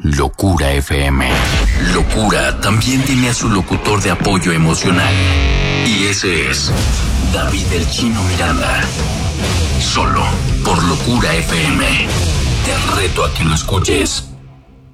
Locura FM. Locura también tiene a su locutor de apoyo emocional. Y ese es David el Chino Miranda. Solo por Locura FM. Te reto a que lo escuches.